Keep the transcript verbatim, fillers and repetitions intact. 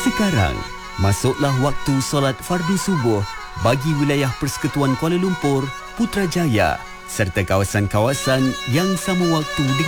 Sekarang, masuklah waktu solat fardu subuh bagi wilayah Persekutuan Kuala Lumpur, Putrajaya serta kawasan-kawasan yang sama waktu dengan